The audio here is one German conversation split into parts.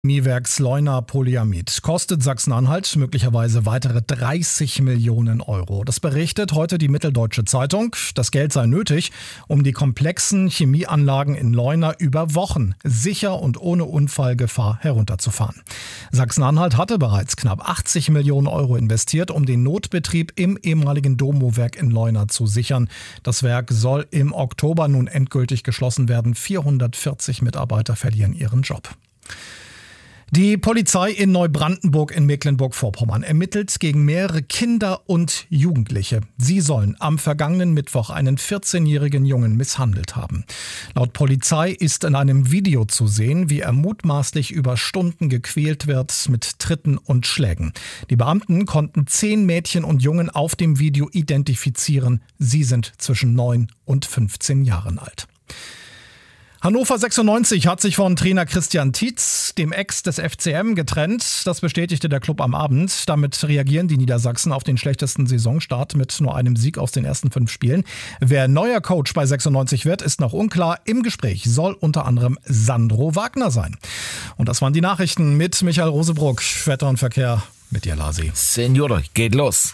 Chemiewerks Leuna Polyamid kostet Sachsen-Anhalt möglicherweise weitere 30 Millionen Euro. Das berichtet heute die Mitteldeutsche Zeitung. Das Geld sei nötig, um die komplexen Chemieanlagen in Leuna über Wochen sicher und ohne Unfallgefahr herunterzufahren. Sachsen-Anhalt hatte bereits knapp 80 Millionen Euro investiert, um den Notbetrieb im ehemaligen Domo-Werk in Leuna zu sichern. Das Werk soll im Oktober nun endgültig geschlossen werden. 440 Mitarbeiter verlieren ihren Job. Die Polizei in Neubrandenburg in Mecklenburg-Vorpommern ermittelt gegen mehrere Kinder und Jugendliche. Sie sollen am vergangenen Mittwoch einen 14-jährigen Jungen misshandelt haben. Laut Polizei ist in einem Video zu sehen, wie er mutmaßlich über Stunden gequält wird mit Tritten und Schlägen. Die Beamten konnten 10 Mädchen und Jungen auf dem Video identifizieren. Sie sind zwischen 9 und 15 Jahren alt. Hannover 96 hat sich von Trainer Christian Tietz, dem Ex des FCM, getrennt. Das bestätigte der Club am Abend. Damit reagieren die Niedersachsen auf den schlechtesten Saisonstart mit nur einem Sieg aus den ersten 5 Spielen. Wer neuer Coach bei 96 wird, ist noch unklar. Im Gespräch soll unter anderem Sandro Wagner sein. Und das waren die Nachrichten mit Michael Rosebruck. Wetter und Verkehr mit dir, Lasi. Senior, geht los.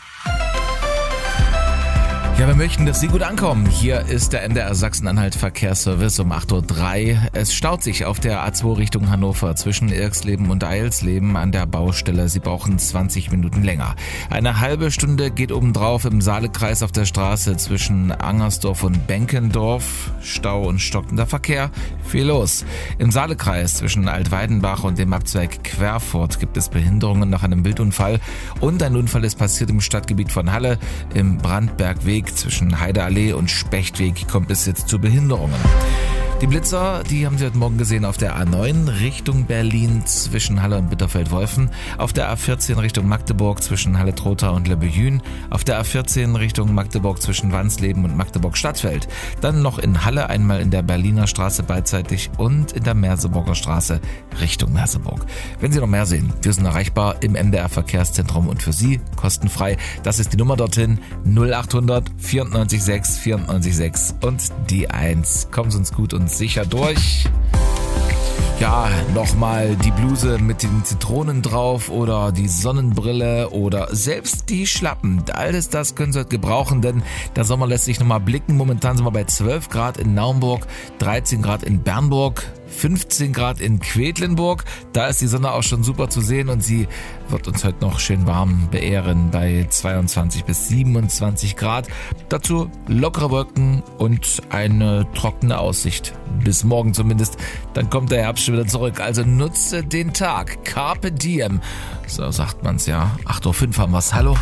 Ja, wir möchten, dass Sie gut ankommen. Hier ist der NDR Sachsen-Anhalt Verkehrsservice um 8.03 Uhr. Es staut sich auf der A2 Richtung Hannover zwischen Irksleben und Eilsleben an der Baustelle. Sie brauchen 20 Minuten länger. Eine halbe Stunde geht obendrauf im Saalekreis auf der Straße zwischen Angersdorf und Benkendorf. Stau und stockender Verkehr. Viel los. Im Saalekreis zwischen Altweidenbach und dem Abzweig Querfurt gibt es Behinderungen nach einem Wildunfall. Und ein Unfall ist passiert im Stadtgebiet von Halle. Im Brandbergweg zwischen Heideallee und Spechtweg kommt es jetzt zu Behinderungen. Die Blitzer, die haben Sie heute Morgen gesehen auf der A9 Richtung Berlin zwischen Halle und Bitterfeld-Wolfen, auf der A14 Richtung Magdeburg zwischen Halle-Trotha und Lebbehühn, auf der A14 Richtung Magdeburg zwischen Wansleben und Magdeburg-Stadtfeld, dann noch in Halle einmal in der Berliner Straße beidseitig und in der Merseburger Straße Richtung Merseburg. Wenn Sie noch mehr sehen, wir sind erreichbar im NDR Verkehrszentrum und für Sie kostenfrei. Das ist die Nummer dorthin 0800 94 6 94 6 und die 1. Kommen Sie uns gut und sicher durch. Ja, nochmal die Bluse mit den Zitronen drauf oder die Sonnenbrille oder selbst die Schlappen. Alles das können Sie heute gebrauchen, denn der Sommer lässt sich nochmal blicken. Momentan sind wir bei 12 Grad in Naumburg, 13 Grad in Bernburg, 15 Grad in Quedlinburg. Da ist die Sonne auch schon super zu sehen und sie wird uns heute noch schön warm beehren bei 22 bis 27 Grad. Dazu lockere Wolken und eine trockene Aussicht. Bis morgen zumindest. Dann kommt der Herbst schon wieder zurück. Also nutze den Tag. Carpe diem. So sagt man's ja. 8.05 Uhr haben wir's. Hallo.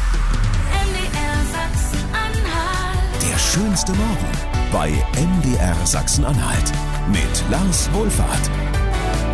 Der schönste Morgen bei NDR Sachsen-Anhalt mit Lars Wohlfahrt.